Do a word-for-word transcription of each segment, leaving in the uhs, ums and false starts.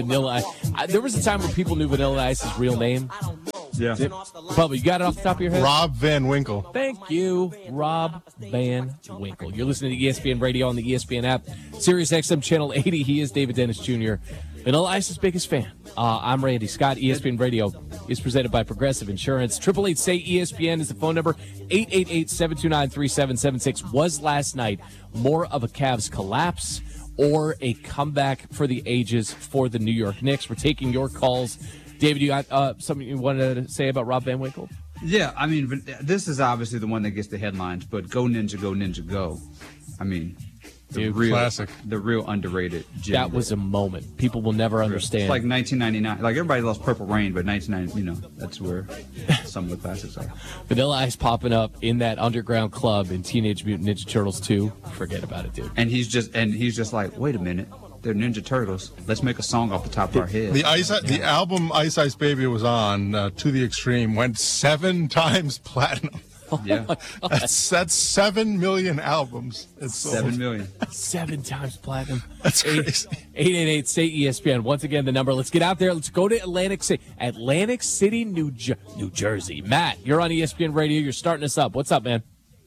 Vanilla Ice. I, there was a time when people knew Vanilla Ice's real name. Yeah. Bubba, you got it off the top of your head? Rob Van Winkle. Thank you, Rob Van Winkle. You're listening to E S P N Radio on the E S P N app, Sirius X M Channel eighty. He is David Dennis Junior, Vanilla Ice's biggest fan. Uh, I'm Randy Scott. E S P N Radio is presented by Progressive Insurance. Triple eight say E S P N is the phone number. eight eight eight, seven two nine, three seven seven six. Was last night more of a Cavs collapse or a comeback for the ages for the New York Knicks? We're taking your calls. David, you got uh, something you wanted to say about Rob Van Winkle? Yeah, I mean, this is obviously the one that gets the headlines, but Go Ninja, Go Ninja, Go. I mean, the Dude, real classic. The real underrated gem. That was a moment. People will never understand. It's like nineteen ninety-nine. Like, everybody loves Purple Rain, but nineteen ninety, you know, that's where some of the classics are. Vanilla Ice popping up in that underground club in Teenage Mutant Ninja Turtles two. Forget about it, dude. And he's just and he's just like, wait a minute. They're Ninja Turtles. Let's make a song off the top of our head. The ice, the album Ice Ice Baby was on uh, To the Extreme went seven times platinum. Yeah, that's that's seven million albums. It's seven million. Seven times platinum. That's crazy. eight eight eight say E S P N. Once again, the number. Let's get out there. Let's go to Atlantic City, Atlantic City, New Jer- New Jersey. Matt, you're on E S P N Radio. You're starting us up. What's up, man?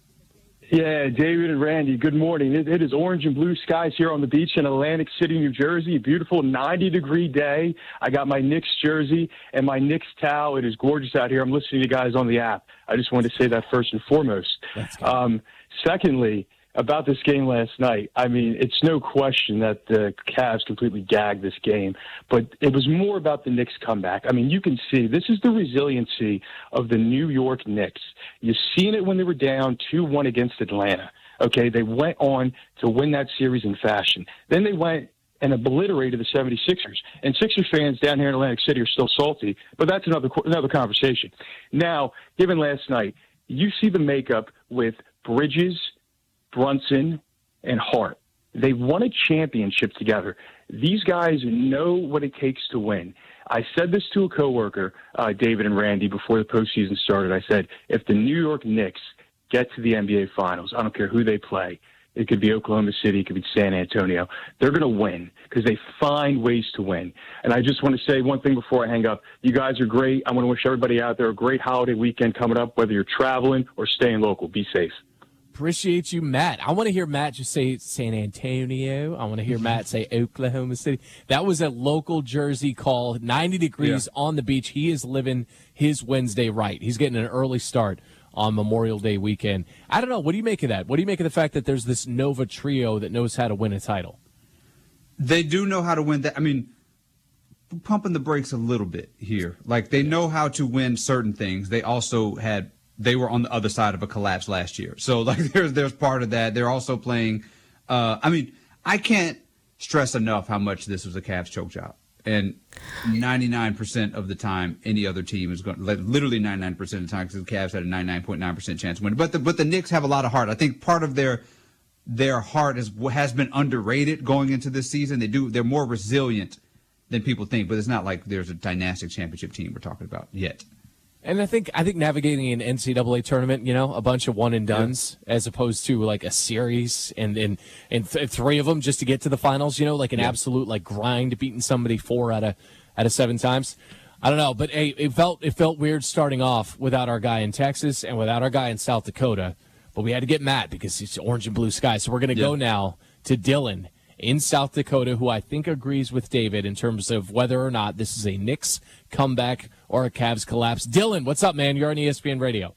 Yeah, David and Randy, good morning. It, it is orange and blue skies here on the beach in Atlantic City, New Jersey. A beautiful ninety-degree day. I got my Knicks jersey and my Knicks towel. It is gorgeous out here. I'm listening to you guys on the app. I just wanted to say that first and foremost. Um, secondly, about this game last night, I mean, it's no question that the Cavs completely gagged this game, but it was more about the Knicks comeback. I mean, you can see this is the resiliency of the New York Knicks. You've seen it when they were down two one against Atlanta. Okay, they went on to win that series in fashion. Then they went and obliterated the seventy-sixers. And Sixers fans down here in Atlantic City are still salty, but that's another another conversation. Now, given last night, you see the makeup with Bridges, Brunson, and Hart. They won a championship together. These guys know what it takes to win. I said this to a coworker, uh, David and Randy, before the postseason started. I said, if the New York Knicks get to the N B A Finals, I don't care who they play. It could be Oklahoma City, it could be San Antonio. They're going to win because they find ways to win. And I just want to say one thing before I hang up. You guys are great. I want to wish everybody out there a great holiday weekend coming up, whether you're traveling or staying local. Be safe. Appreciate you, Matt. I want to hear Matt just say San Antonio. I want to hear Matt say Oklahoma City. That was a local Jersey call, ninety degrees yeah. on the beach. He is living his Wednesday right. He's getting an early start on Memorial Day weekend. I don't know. What do you make of that? What do you make of the fact that there's this Nova trio that knows how to win a title? They do know how to win that. I mean, pumping the brakes a little bit here. Like, they know how to win certain things. They also had They were on the other side of a collapse last year. So, like, there's there's part of that. They're also playing uh, – I mean, I can't stress enough how much this was a Cavs choke job. And ninety-nine percent of the time, any other team is going – literally ninety-nine percent of the time, because the Cavs had a ninety-nine point nine percent chance of winning. But the, but the Knicks have a lot of heart. I think part of their their heart is, has been underrated going into this season. They do, they're more resilient than people think. But it's not like there's a dynastic championship team we're talking about yet. And I think I think navigating an N C double A tournament, you know, a bunch of one and dones, yeah. as opposed to like a series and and, and th- three of them just to get to the finals, you know, like an yeah. absolute like grind, beating somebody four out of out of seven times. I don't know, but hey, it felt it felt weird starting off without our guy in Texas and without our guy in South Dakota. But we had to get Matt because it's orange and blue sky. So we're going to yeah. go now to Dylan in South Dakota, who I think agrees with David in terms of whether or not this is a Knicks comeback or a Cavs collapse. Dylan, what's up, man? You're on E S P N Radio.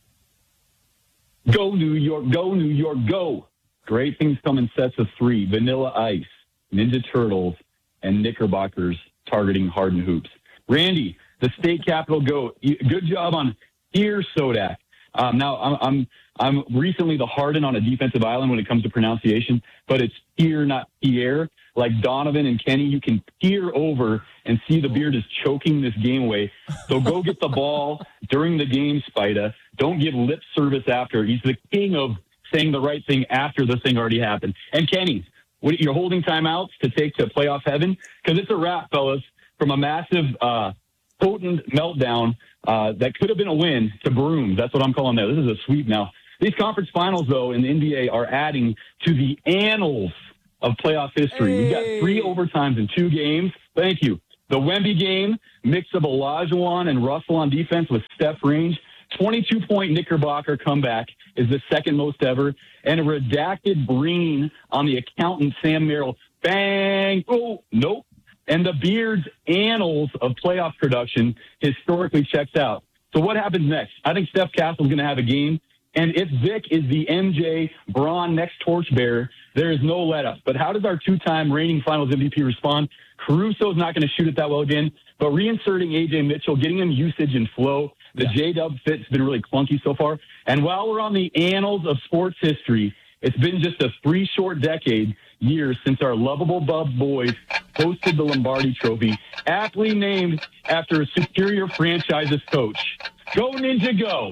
Go, New York. Go, New York. Go. Great things come in sets of three. Vanilla Ice, Ninja Turtles, and Knickerbockers targeting Harden hoops. Randy, the state capital goat. Good job on here, Sodak. Um, now, I'm, I'm I'm recently the Harden on a defensive island when it comes to pronunciation, but it's here, not Pierre. Like Donovan and Kenny, you can peer over and see the beard is choking this game away. So go get the ball during the game, Spida. Don't give lip service after. He's the king of saying the right thing after the thing already happened. And Kenny, what, you're holding timeouts to take to playoff heaven? Because it's a wrap, fellas, from a massive, uh, potent meltdown uh, that could have been a win to Brooms. That's what I'm calling that. This is a sweep now. These conference finals, though, in the N B A are adding to the annals of playoff history. Hey. We've got three overtimes in two games. Thank you. The Wemby game, mix of Olajuwon and Russell on defense with Steph range. twenty-two point Knickerbocker comeback is the second most ever. And a redacted Breen on the accountant Sam Merrill. Bang! Oh, nope. And the Beard's annals of playoff production historically checks out. So what happens next? I think Steph Castle's going to have a game. And if Vic is the M J Braun next torchbearer, there is no let up. But how does our two-time reigning Finals M V P respond? Caruso's not going to shoot it that well again, but reinserting A J Mitchell, getting him usage and flow. The Yeah. J-Dub fit's been really clunky so far. And while we're on the annals of sports history, it's been just a three short decade years since our lovable Bub boys hosted the Lombardi Trophy, aptly named after a superior franchise's coach. Go Ninja Go!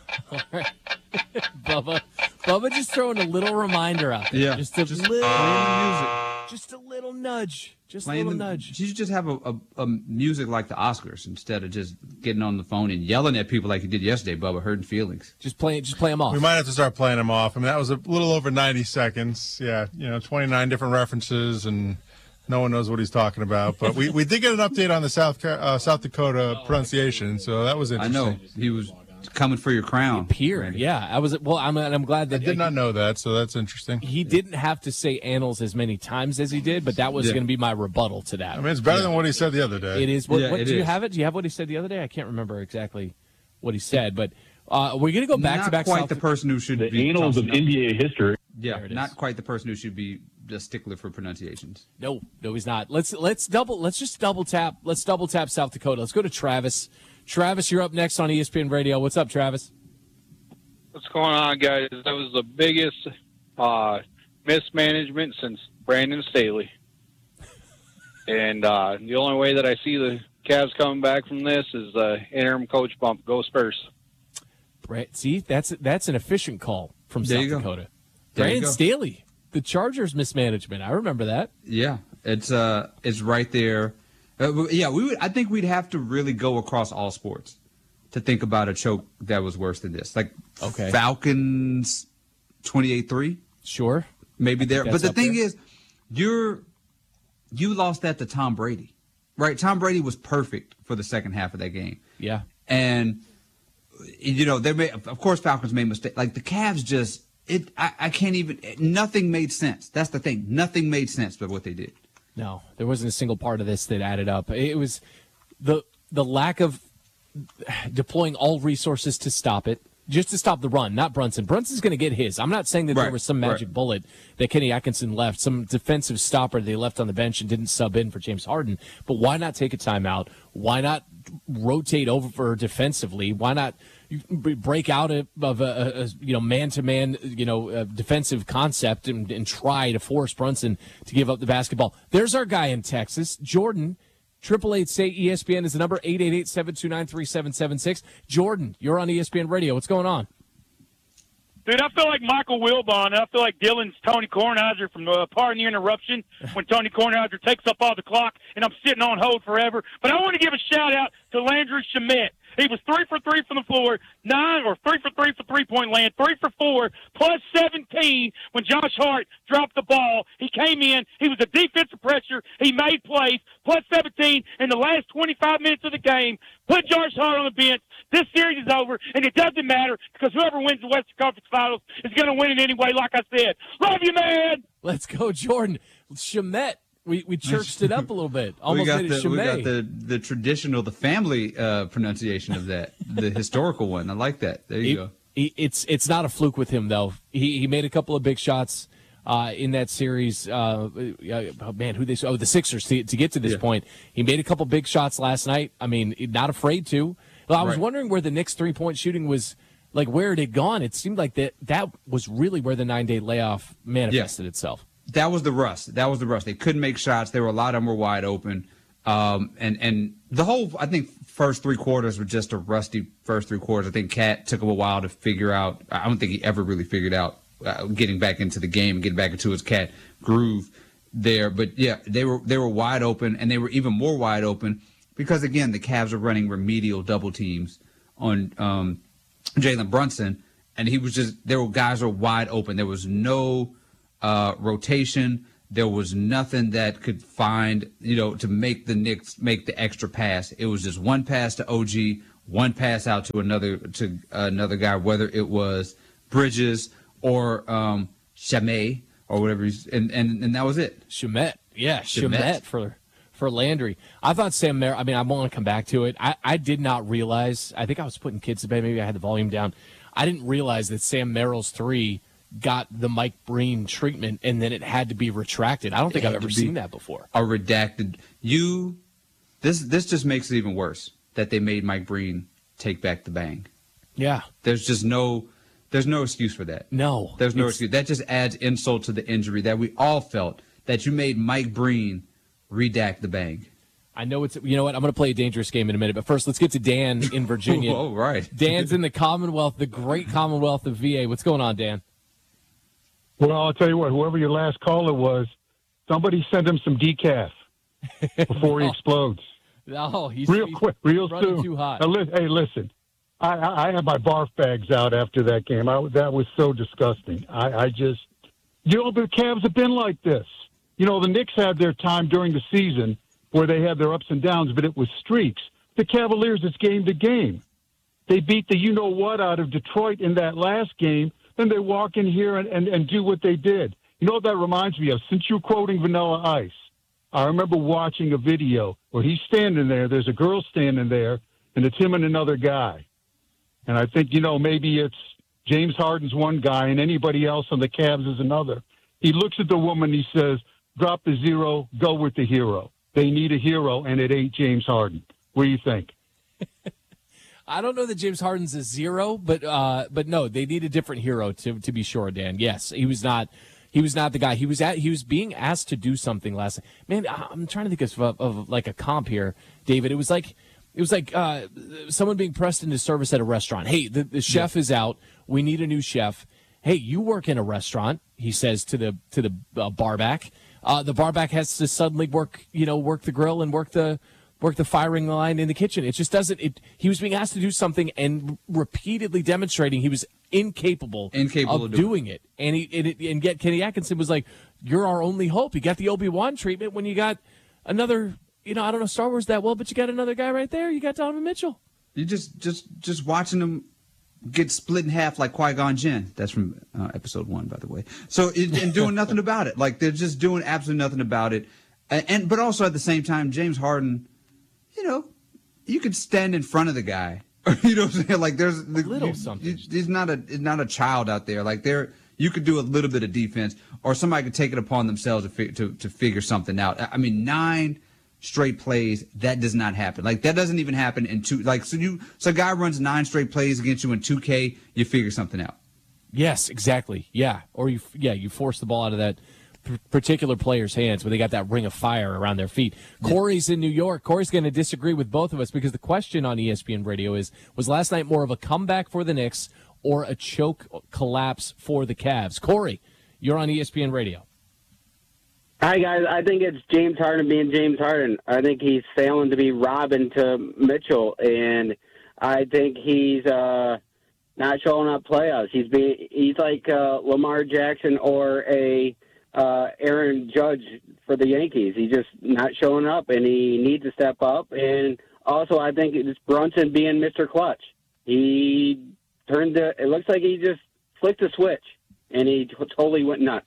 Bubba, Bubba, just throwing a little reminder out there. Yeah, just a just little, playing the music. just a little nudge, just a Playing little the, nudge. You should just have a, a, a music like the Oscars instead of just getting on the phone and yelling at people like you did yesterday, Bubba, hurting feelings. Just play, just play them off. We might have to start playing them off. I mean, that was a little over ninety seconds. Yeah, you know, twenty-nine different references, and no one knows what he's talking about. But we, we did get an update on the South Ca- uh, South Dakota pronunciation, so that was I interesting. know he was coming for your crown. Appeared, Randy. yeah. I was well. I'm, I'm glad I that did not know that, so that's interesting. he didn't have to say annals as many times as he did, but that was Yeah. going to be my rebuttal to that. I mean, it's better than what he said the other day. It is. What, Yeah, what it do you is. have it? Do you have what he said the other day? I can't remember exactly what he said, but uh, we're going to go back Not to back. quite South the person who should The be annals of tossing up. N B A history. Yeah, There it not is. quite the person who should be the stickler for pronunciations. No, no, he's not. Let's let's double. Let's just double tap. Let's double tap South Dakota. Let's go to Travis. Travis, you're up next on E S P N Radio. What's up, Travis? What's going on, guys? That was the biggest uh, mismanagement since Brandon Staley. And uh, the only way that I see the Cavs coming back from this is uh, interim coach bump. Go Spurs. Brett, see, that's that's an efficient call from There South you go. Dakota. There you Brandon go. Staley, the Chargers mismanagement. I remember that. Yeah, it's uh, it's right there. Uh, w- yeah, we would. I think we'd have to really go across all sports to think about a choke that was worse than this. Like Okay. Falcons, twenty-eight three, Sure. maybe there. But that's the up thing there. is, you're you lost that to Tom Brady, right? Tom Brady was perfect for the second half of that game. Yeah. And you know, they made, of course, Falcons made mistakes. Like the Cavs just, it. I, I can't even. Nothing made sense. That's the thing. Nothing made sense with what they did. No, there wasn't a single part of this that added up. It was the the lack of deploying all resources to stop it, just to stop the run, not Brunson. Brunson's going to get his. I'm not saying that there Right, was some magic right. bullet that Kenny Atkinson left, some defensive stopper they left on the bench and didn't sub in for James Harden. But why not take a timeout? Why not rotate over defensively? Why not break out of of a, a, a you know man-to-man you know a defensive concept and, and try to force Brunson to give up the basketball? There's our guy in Texas, Jordan. Triple eight say E S P N is the number. Eight eight eight seven two nine three seven seven six. Jordan, you're on E S P N Radio. What's going on? Dude, I feel like Michael Wilbon. I feel like Dylan's Tony Kornheiser from uh, Pardon the Interruption when Tony Kornheiser takes up all the clock and I'm sitting on hold forever. But I want to give a shout out to Landry Shamet. He was three for three from the floor, nine or three for three for three-point land, three for four, plus seventeen when Josh Hart dropped the ball. He came in. He was a defensive pressure. He made plays, plus seventeen in the last twenty-five minutes of the game. Put Josh Hart on the bench. This series is over, and it doesn't matter because whoever wins the Western Conference Finals is going to win it anyway, like I said. Love you, man! Let's go, Jordan. Shamet. We we churched it up a little bit. Almost we got made the it we got Shamet. the the traditional, the family uh, pronunciation of that, the historical one. I like that. There you He- go. he- it's it's not a fluke with him though. He he made a couple of big shots uh, in that series. Uh, uh, oh, man, who they oh the Sixers to, to get to this Yeah. point. He made a couple big shots last night. I mean, not afraid to. Well, I was Right. wondering where the Knicks three point shooting was. Like where it had gone. It seemed like that that was really where the nine day layoff manifested itself. That was the rust. That was the rust. They couldn't make shots. There were a lot of them were wide open, um, and and the whole I think first three quarters were just a rusty first three quarters. I think Cat took him a while to figure out. I don't think he ever really figured out uh, getting back into the game and getting back into his Cat groove there. But yeah, they were they were wide open, and they were even more wide open because again the Cavs are running remedial double teams on um, Jalen Brunson, and he was just there were guys were wide open. There was no Uh, rotation. there was nothing that could find, you know, to make the Knicks make the extra pass. It was just one pass to O G, one pass out to another to another guy, whether it was Bridges or um, Shamet or whatever, he's, and, and and that was it. Shamet, yeah, Shamet. Shamet for for Landry. I thought Sam Merrill. I mean, I want to come back to it. I, I did not realize. I think I was putting kids to bed. Maybe I had the volume down. I didn't realize that Sam Merrill's three got the Mike Breen treatment, and then it had to be retracted. I don't think It I've had ever to be seen that before. A redacted. You, this this just makes it even worse that they made Mike Breen take back the bang. Yeah, There's just no, there's no excuse for that. no, There's no it's- excuse. That just adds insult to the injury that we all felt, that you made Mike Breen redact the bang. I know it's. You know what? I'm going to play a dangerous game in a minute, but first, let's get to Dan in Virginia. Oh, right. Dan's in the Commonwealth, the great Commonwealth of V A. What's going on, Dan? Well, I'll tell you what, whoever your last caller was, somebody send him some decaf before he explodes. Oh, he's Real he's quick, real running soon. too hot. Now, li- hey, listen, I, I, I had my barf bags out after that game. I, that was so disgusting. I, I just, you know, the Cavs have been like this. You know, the Knicks had their time during the season where they had their ups and downs, but it was streaks. The Cavaliers, it's game to game. They beat the you-know-what out of Detroit in that last game. Then they walk in here and, and, and do what they did. You know what that reminds me of? Since you're quoting Vanilla Ice, I remember watching a video where he's standing there, there's a girl standing there, and it's him and another guy. And I think, you know, maybe it's James Harden's one guy and anybody else on the Cavs is another. He looks at the woman, he says, drop the zero, go with the hero. They need a hero, and it ain't James Harden. What do you think? I don't know that James Harden's a zero, but uh, but no, they need a different hero to to be sure. Dan, yes, he was not. He was not the guy. He was at. He was being asked to do something last. Man, I'm trying to think of, of, of like a comp here, David. It was like it was like uh, someone being pressed into service at a restaurant. Hey, the, the chef yeah. is out. We need a new chef. Hey, you work in a restaurant. He says to the to the uh, barback. Uh, the barback has to suddenly work, you know, work the grill and work the. work the firing line in the kitchen. It just doesn't. It. He was being asked to do something and repeatedly demonstrating he was incapable, incapable of of doing it. And he and, it, and yet Kenny Atkinson was like, "You're our only hope." You got the Obi-Wan treatment when you got another. You know, I don't know Star Wars that well, but you got another guy right there. You got Donovan Mitchell. You just just just watching him get split in half like Qui-Gon Jinn. That's from uh, episode one, by the way. So it, and doing nothing about it. Like they're just doing absolutely nothing about it. And, and but also at the same time, James Harden. You know, you could stand in front of the guy. You know what I'm saying? Like there's a little you, something. You, he's not a he's not a child out there. Like there, you could do a little bit of defense, or somebody could take it upon themselves to fi- to to figure something out. I mean, nine straight plays that does not happen. Like that doesn't even happen in two. Like so you so a guy runs nine straight plays against you in two K, you figure something out. Yes, exactly. Yeah, or you yeah you force the ball out of that particular player's hands where they got that ring of fire around their feet. Corey's in New York. Corey's going to disagree with both of us because the question on E S P N Radio is, was last night more of a comeback for the Knicks or a choke collapse for the Cavs? Corey, you're on E S P N Radio. Hi, guys. I think it's James Harden being James Harden. I think he's failing to be Robin to Mitchell, and I think he's uh, not showing up playoffs. He's being, he's like uh, Lamar Jackson or a Uh, Aaron Judge for the Yankees. He's just not showing up, and he needs to step up. And also, I think it's Brunson being Mister Clutch. He turned the. It looks like he just flicked a switch, and he t- totally went nuts.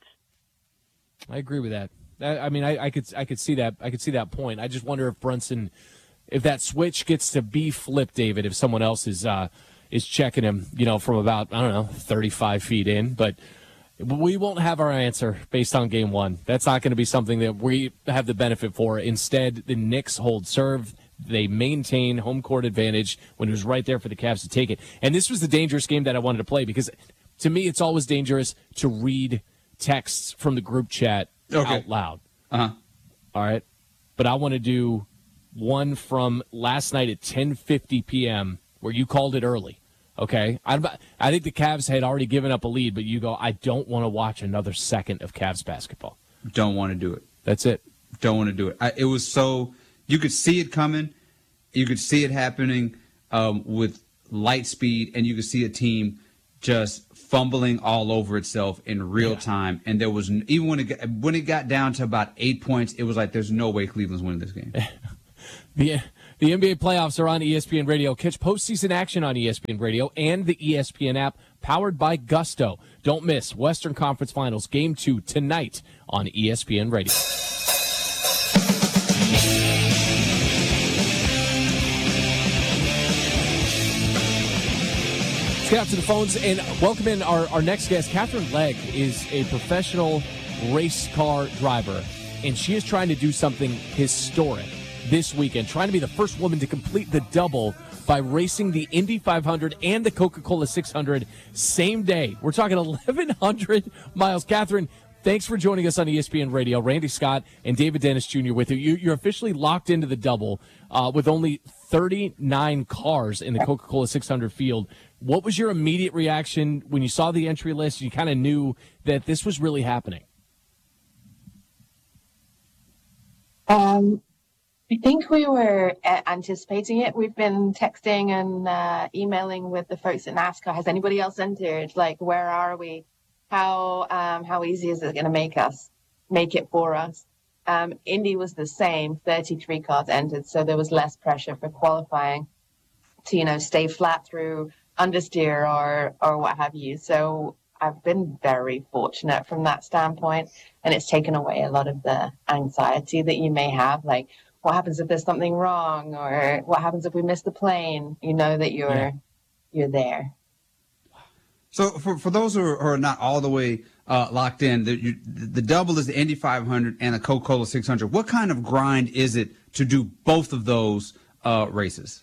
I agree with that. I, I mean, I, I could, I could see that. I could see that point. I just wonder if Brunson, if that switch gets to be flipped, David, if someone else is uh, is checking him, you know, from about I don't know, thirty-five feet in, but. We won't have our answer based on game one. That's not going to be something that we have the benefit for. Instead, the Knicks hold serve. They maintain home court advantage when it was right there for the Cavs to take it. And this was the dangerous game that I wanted to play because, to me, it's always dangerous to read texts from the group chat okay. out loud. Uh-huh. All right? But I want to do one from last night at ten fifty p.m. where you called it early. Okay, I, I think the Cavs had already given up a lead, but you go, I don't want to watch another second of Cavs basketball. Don't want to do it. That's it. Don't want to do it. I, it was so you could see it coming, you could see it happening um, with light speed, and you could see a team just fumbling all over itself in real Yeah. time. And there was, even when it, got, when it got down to about eight points, it was like, there's no way Cleveland's winning this game. The the N B A playoffs are on E S P N Radio. Catch postseason action on E S P N Radio and the E S P N app, powered by Gusto. Don't miss Western Conference Finals Game two tonight on E S P N Radio. Let's get out to the phones and welcome in our, our next guest. Catherine Legg is a professional race car driver, and she is trying to do something historic this weekend, trying to be the first woman to complete the double by racing the Indy five hundred and the Coca-Cola six hundred same day. We're talking eleven hundred miles. Catherine, thanks for joining us on E S P N Radio. Randy Scott and David Dennis Junior with you. you you're officially locked into the double uh, with only thirty-nine cars in the Coca-Cola six hundred field. What was your immediate reaction when you saw the entry list? You kind of knew that this was really happening. Um, I think we were uh, anticipating it. We've been texting and uh, emailing with the folks at NASCAR. Has anybody else entered? Like, where are we? How um, how easy is it going to make us make it for us? Um, Indy was the same. thirty-three cars entered, so there was less pressure for qualifying to, you know, stay flat through understeer or or what have you. So I've been very fortunate from that standpoint, and it's taken away a lot of the anxiety that you may have, like what happens if there's something wrong, or what happens if we miss the plane. You know that you're yeah. you're there. So for for those who are, who are not all the way uh, locked in, the, you, the double is the Indy five hundred and the Coca-Cola six hundred. What kind of grind is it to do both of those uh, races?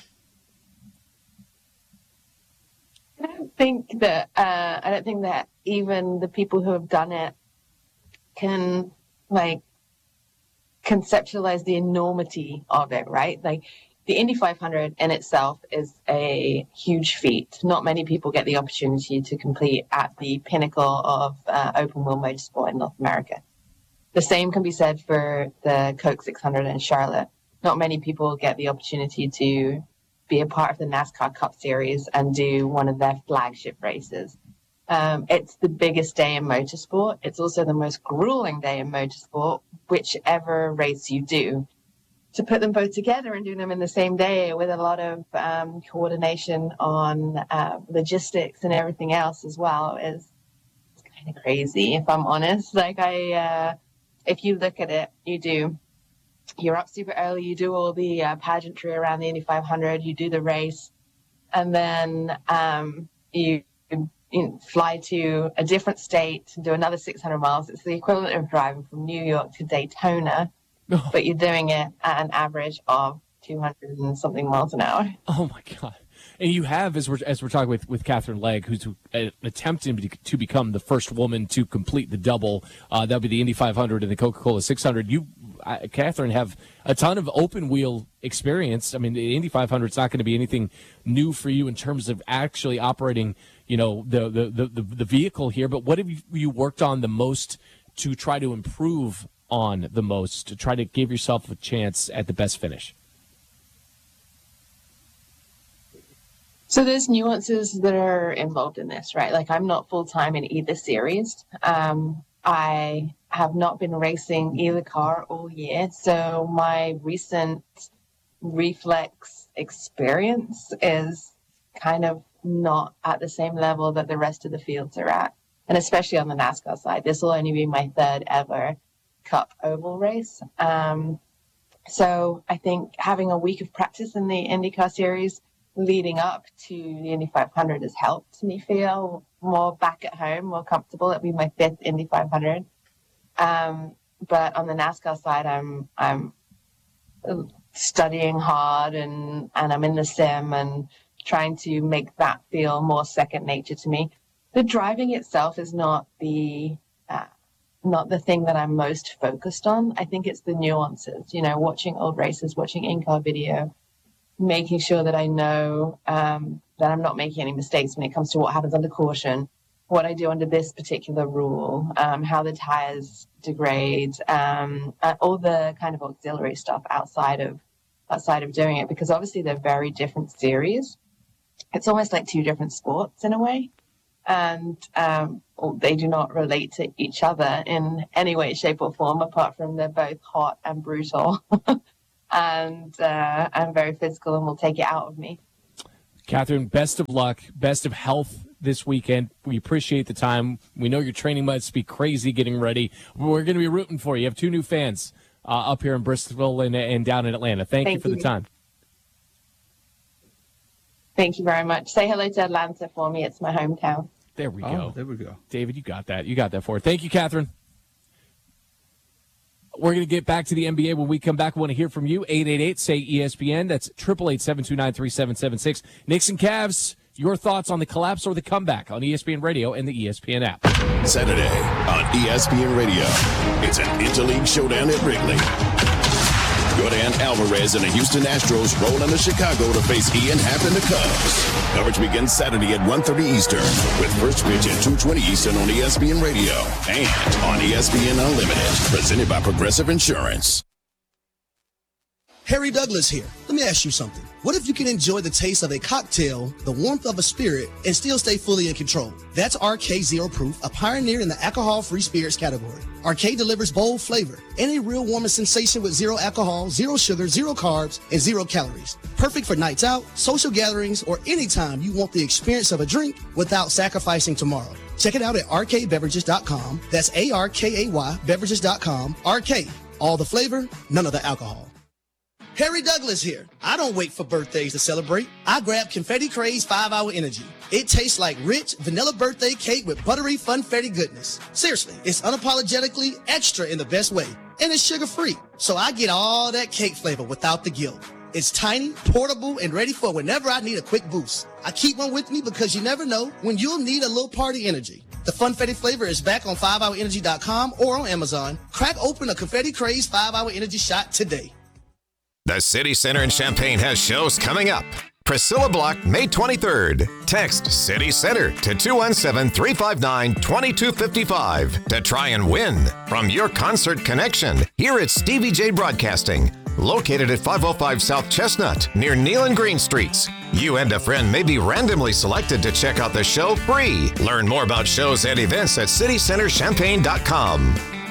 I don't think that uh, I don't think that even the people who have done it can like conceptualize the enormity of it, right? Like the Indy five hundred in itself is a huge feat. Not many people get the opportunity to complete at the pinnacle of uh, open wheel motorsport in North America. The same can be said for the Coke six hundred in Charlotte. Not many people get the opportunity to be a part of the NASCAR Cup Series and do one of their flagship races. Um, it's the biggest day in motorsport. It's also the most grueling day in motorsport, whichever race you do. To put them both together and do them in the same day with a lot of um, coordination on uh, logistics and everything else as well is kind of crazy, if I'm honest. Like I, uh, if you look at it, you do. You're up super early, you do all the uh, pageantry around the Indy five hundred, you do the race, and then um, you, you know, fly to a different state and do another six hundred miles. It's the equivalent of driving from New York to Daytona, oh. but you're doing it at an average of two hundred and something miles an hour. Oh, my God. And you have, as we're, as we're talking with, with Catherine Legg, who's uh, attempting to become the first woman to complete the double. Uh, that would be the Indy five hundred and the Coca-Cola six hundred. You, uh, Catherine, have a ton of open wheel experience. I mean, the Indy five hundred is not going to be anything new for you in terms of actually operating, you know, the, the, the, the, the vehicle here. But what have you, you worked on the most to try to improve on the most, to try to give yourself a chance at the best finish? So there's nuances that are involved in this, right? Like I'm not full-time in either series. Um, I have not been racing either car all year. So my recent reflex experience is kind of not at the same level that the rest of the fields are at. And especially on the NASCAR side, this will only be my third ever Cup Oval race. Um, so I think having a week of practice in the IndyCar series leading up to the Indy five hundred has helped me feel more back at home, more comfortable. It'll be my fifth Indy five hundred. Um, but on the NASCAR side, I'm I'm studying hard and, and I'm in the sim and trying to make that feel more second nature to me. The driving itself is not the uh, not the thing that I'm most focused on. I think it's the nuances, you know, watching old races, watching in-car video, making sure that I know um, that I'm not making any mistakes when it comes to what happens under caution, what I do under this particular rule, um, how the tires degrade, um, uh, all the kind of auxiliary stuff outside of outside of doing it, because obviously they're very different series. It's almost like two different sports in a way. and um, they do not relate to each other in any way, shape, or form, apart from they're both hot and brutal and uh, and very physical and will take it out of me. Catherine, best of luck, best of health this weekend. We appreciate the time. We know your training must be crazy getting ready. We're going to be rooting for you. You have two new fans uh, up here in Bristol and, and down in Atlanta. Thank, Thank you for you. the time. Thank you very much. Say hello to Atlanta for me. It's my hometown. There we Oh, go. there we go. David, you got that. You got that for her. Thank you, Catherine. We're going to get back to the N B A when we come back. We want to hear from you. eight eight eight, say E S P N. That's eight eight eight, seven two nine, three seven seven six. Knicks and Cavs, your thoughts on the collapse or the comeback on E S P N Radio and the E S P N app. Saturday on E S P N Radio. It's an interleague showdown at Wrigley. Jordan Alvarez and the Houston Astros roll into Chicago to face Ian Happ and the Cubs. Coverage begins Saturday at one thirty Eastern with first pitch at two twenty Eastern on E S P N Radio and on E S P N Unlimited, presented by Progressive Insurance. Harry Douglas here. Let me ask you something. What if you can enjoy the taste of a cocktail, the warmth of a spirit, and still stay fully in control? That's R K Zero Proof, a pioneer in the alcohol-free spirits category. R K delivers bold flavor and a real warming sensation with zero alcohol, zero sugar, zero carbs, and zero calories. Perfect for nights out, social gatherings, or anytime you want the experience of a drink without sacrificing tomorrow. Check it out at R K beverages dot com. That's A R K A Y beverages dot com. R K, all the flavor, none of the alcohol. Harry Douglas here. I don't wait for birthdays to celebrate. I grab Confetti Craze five hour Energy. It tastes like rich vanilla birthday cake with buttery funfetti goodness. Seriously, it's unapologetically extra in the best way. And it's sugar-free, so I get all that cake flavor without the guilt. It's tiny, portable, and ready for whenever I need a quick boost. I keep one with me because you never know when you'll need a little party energy. The Funfetti flavor is back on five hour energy dot com or on Amazon. Crack open a Confetti Craze five hour Energy shot today. The City Center in Champaign has shows coming up. Priscilla Block, May twenty-third. Text City Center to two one seven, three five nine, two two five five to try and win from your concert connection here at Stevie J Broadcasting, located at five oh five South Chestnut near Neal and Green Streets. You and a friend may be randomly selected to check out the show free. Learn more about shows and events at city center champaign dot com.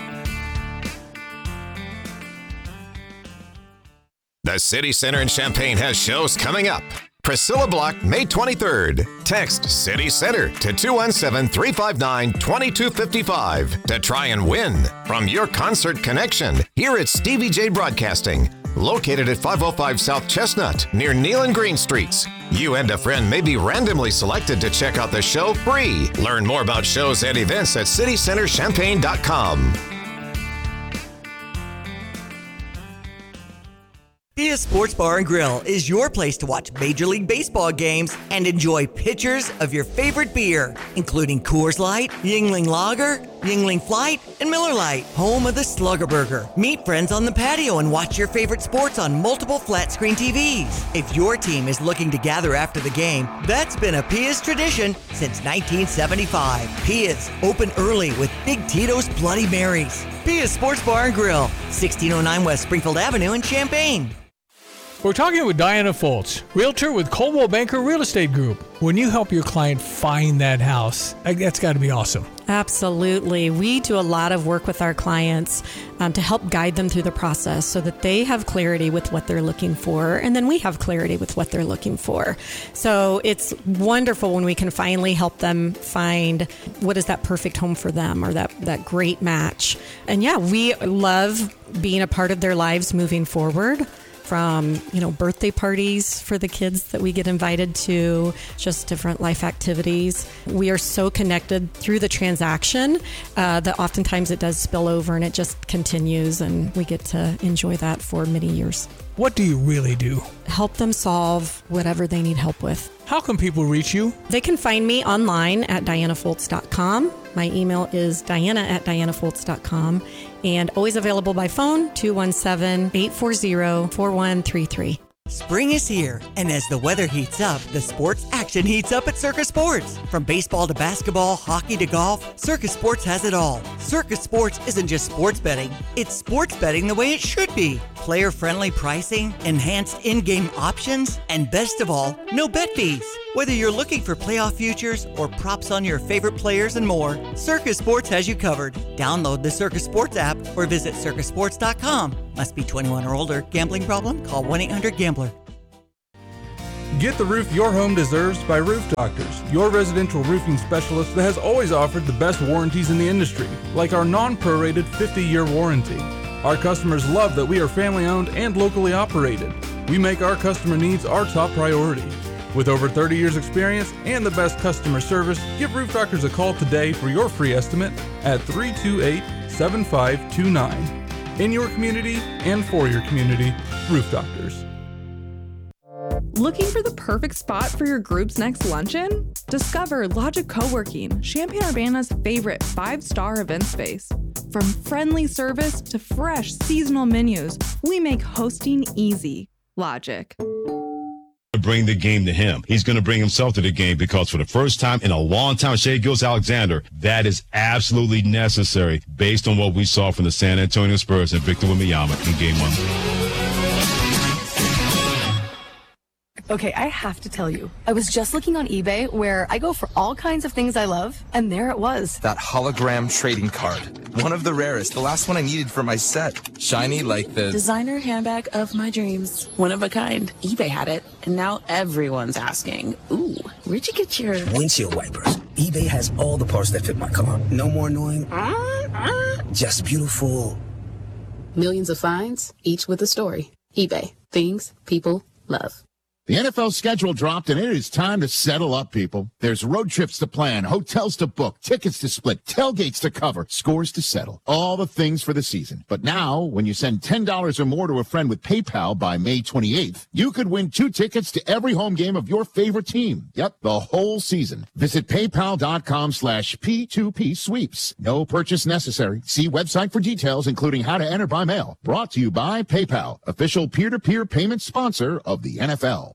The City Center in Champaign has shows coming up. Priscilla Block, May twenty-third. Text City Center to two one seven, three five nine, two two five five to try and win from your concert connection here at Stevie J Broadcasting, located at five oh five South Chestnut near Neal and Green Streets. You and a friend may be randomly selected to check out the show free. Learn more about shows and events at city center champaign dot com. Pia Sports Bar and Grill is your place to watch Major League Baseball games and enjoy pitchers of your favorite beer, including Coors Light, Yuengling Lager, Yuengling Flight, and Miller Lite, home of the Slugger Burger. Meet friends on the patio and watch your favorite sports on multiple flat-screen T Vs. If your team is looking to gather after the game, that's been a Pia's tradition since nineteen seventy-five. Pia's, open early with Big Tito's Bloody Marys. Pia's Sports Bar and Grill, sixteen oh nine West Springfield Avenue in Champaign. We're talking with Diana Foltz, realtor with Coldwell Banker Real Estate Group. When you help your client find that house, that's got to be awesome. Absolutely. We do a lot of work with our clients um, to help guide them through the process so that they have clarity with what they're looking for, and then we have clarity with what they're looking for. So it's wonderful when we can finally help them find what is that perfect home for them or that, that great match. And yeah, we love being a part of their lives moving forward. From, you know, birthday parties for the kids that we get invited to, just different life activities. We are so connected through the transaction uh, that oftentimes it does spill over and it just continues, and we get to enjoy that for many years. What do you really do? Help them solve whatever they need help with. How can people reach you? They can find me online at diana foltz dot com. My email is diana at diana foltz dot com, and always available by phone, two one seven, eight four zero, four one three three. Spring is here, and as the weather heats up, the sports action heats up at Circus Sports. From baseball to basketball, hockey to golf, Circus Sports has it all. Circus Sports isn't just sports betting, it's sports betting the way it should be. Player-friendly pricing, enhanced in-game options, and best of all, no bet fees. Whether you're looking for playoff futures or props on your favorite players and more, Circus Sports has you covered. Download the Circus Sports app or visit circus sports dot com. Must be twenty-one or older. Gambling problem? Call one eight hundred gambler. Get the roof your home deserves by Roof Doctors, your residential roofing specialist that has always offered the best warranties in the industry, like our non-prorated fifty-year warranty. Our customers love that we are family-owned and locally operated. We make our customer needs our top priority. With over thirty years experience and the best customer service, give Roof Doctors a call today for your free estimate at three two eight, seven five two nine. In your community and for your community, Roof Doctors. Looking for the perfect spot for your group's next luncheon? Discover Logic Co-working, Champaign-Urbana's favorite five-star event space. From friendly service to fresh seasonal menus, we make hosting easy. Logic. Bring the game to him. He's going to bring himself to the game because for the first time in a long time, Shai Gilgeous-Alexander, that is absolutely necessary based on what we saw from the San Antonio Spurs and Victor Wembanyama in game one. Okay, I have to tell you, I was just looking on eBay where I go for all kinds of things I love, and there it was. That hologram trading card. One of the rarest, the last one I needed for my set. Shiny like the... designer handbag of my dreams. One of a kind. eBay had it, and now everyone's asking, ooh, where'd you get your... windshield wipers. eBay has all the parts that fit my car. No more annoying. Just beautiful. Millions of finds, each with a story. eBay. Things people love. The N F L schedule dropped, and it is time to settle up, people. There's road trips to plan, hotels to book, tickets to split, tailgates to cover, scores to settle. All the things for the season. But now, when you send ten dollars or more to a friend with PayPal by May twenty-eighth, you could win two tickets to every home game of your favorite team. Yep, the whole season. Visit paypal.com slash P2P sweeps. No purchase necessary. See website for details, including how to enter by mail. Brought to you by PayPal, official peer-to-peer payment sponsor of the N F L.